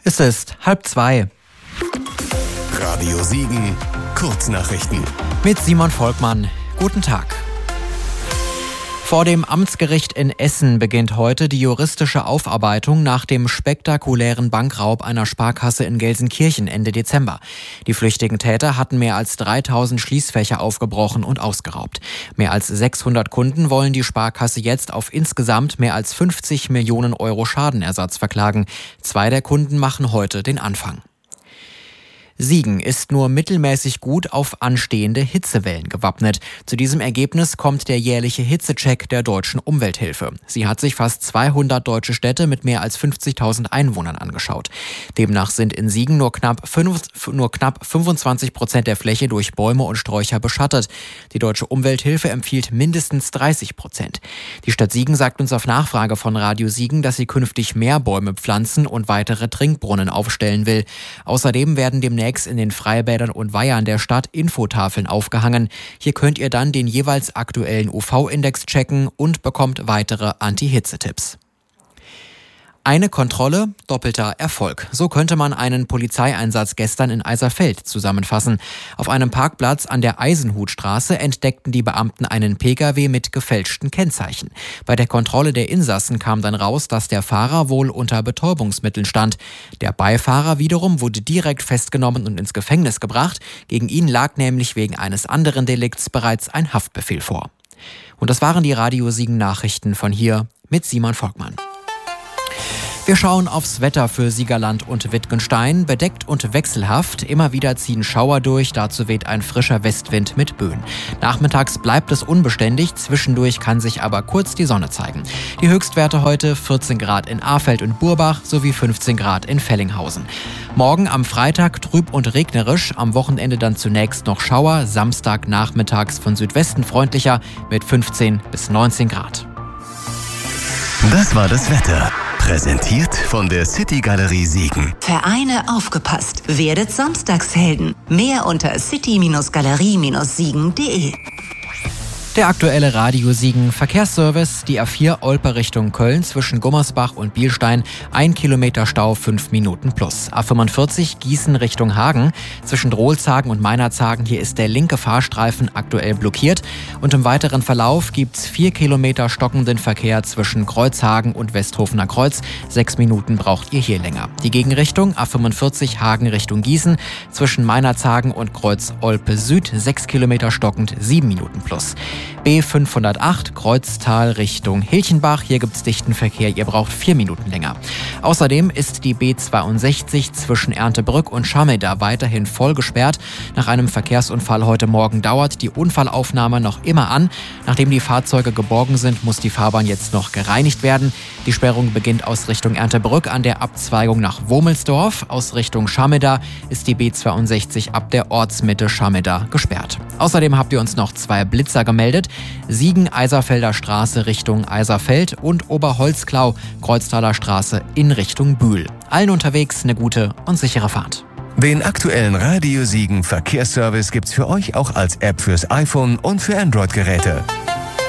Es ist 1:30. Radio Siegen, Kurznachrichten. Mit Simon Volkmann. Guten Tag. Vor dem Amtsgericht in Essen beginnt heute die juristische Aufarbeitung nach dem spektakulären Bankraub einer Sparkasse in Gelsenkirchen Ende Dezember. Die flüchtigen Täter hatten mehr als 3000 Schließfächer aufgebrochen und ausgeraubt. Mehr als 600 Kunden wollen die Sparkasse jetzt auf insgesamt mehr als 50 Millionen Euro Schadenersatz verklagen. 2 der Kunden machen heute den Anfang. Siegen ist nur mittelmäßig gut auf anstehende Hitzewellen gewappnet. Zu diesem Ergebnis kommt der jährliche Hitzecheck der Deutschen Umwelthilfe. Sie hat sich fast 200 deutsche Städte mit mehr als 50.000 Einwohnern angeschaut. Demnach sind in Siegen nur knapp 25% der Fläche durch Bäume und Sträucher beschattet. Die Deutsche Umwelthilfe empfiehlt mindestens 30%. Die Stadt Siegen sagt uns auf Nachfrage von Radio Siegen, dass sie künftig mehr Bäume pflanzen und weitere Trinkbrunnen aufstellen will. Außerdem werden demnächst in den Freibädern und Weihern der Stadt Infotafeln aufgehangen. Hier könnt ihr dann den jeweils aktuellen UV-Index checken und bekommt weitere Anti-Hitze-Tipps. Eine Kontrolle, doppelter Erfolg. So könnte man einen Polizeieinsatz gestern in Eiserfeld zusammenfassen. Auf einem Parkplatz an der Eisenhutstraße entdeckten die Beamten einen Pkw mit gefälschten Kennzeichen. Bei der Kontrolle der Insassen kam dann raus, dass der Fahrer wohl unter Betäubungsmitteln stand. Der Beifahrer wiederum wurde direkt festgenommen und ins Gefängnis gebracht. Gegen ihn lag nämlich wegen eines anderen Delikts bereits ein Haftbefehl vor. Und das waren die Radio Siegen Nachrichten von hier mit Simon Volkmann. Wir schauen aufs Wetter für Siegerland und Wittgenstein. Bedeckt und wechselhaft. Immer wieder ziehen Schauer durch. Dazu weht ein frischer Westwind mit Böen. Nachmittags bleibt es unbeständig. Zwischendurch kann sich aber kurz die Sonne zeigen. Die Höchstwerte heute 14 Grad in Afeld und Burbach sowie 15 Grad in Fellinghausen. Morgen am Freitag trüb und regnerisch. Am Wochenende dann zunächst noch Schauer. Samstag nachmittags von Südwesten freundlicher mit 15 bis 19 Grad. Das war das Wetter. Präsentiert von der City Galerie Siegen. Vereine aufgepasst. Werdet Samstagshelden. Mehr unter city-galerie-siegen.de. Der aktuelle Radio Siegen Verkehrsservice, die A4 Olpe Richtung Köln zwischen Gummersbach und Bielstein, 1 Kilometer Stau, 5 Minuten plus. A45 Gießen Richtung Hagen, zwischen Drohlshagen und Meinerzhagen, hier ist der linke Fahrstreifen aktuell blockiert. Und im weiteren Verlauf gibt's 4 Kilometer stockenden Verkehr zwischen Kreuzhagen und Westhofener Kreuz. 6 Minuten braucht ihr hier länger. Die Gegenrichtung A45 Hagen Richtung Gießen, zwischen Meinerzhagen und Kreuz Olpe Süd, 6 Kilometer stockend, 7 Minuten plus. B508 Kreuztal Richtung Hilchenbach. Hier gibt's dichten Verkehr. Ihr braucht 4 Minuten länger. Außerdem ist die B62 zwischen Erntebrück und Schameda weiterhin voll gesperrt. Nach einem Verkehrsunfall heute Morgen dauert die Unfallaufnahme noch immer an. Nachdem die Fahrzeuge geborgen sind, muss die Fahrbahn jetzt noch gereinigt werden. Die Sperrung beginnt aus Richtung Erntebrück an der Abzweigung nach Womelsdorf. Aus Richtung Schameda ist die B62 ab der Ortsmitte Schameda gesperrt. Außerdem habt ihr uns noch 2 Blitzer gemeldet. Siegen-Eiserfelder Straße Richtung Eiserfeld und Oberholzklau, Kreuztaler Straße in Richtung Bühl. Allen unterwegs eine gute und sichere Fahrt. Den aktuellen Radio Siegen Verkehrsservice gibt's für euch auch als App fürs iPhone und für Android-Geräte.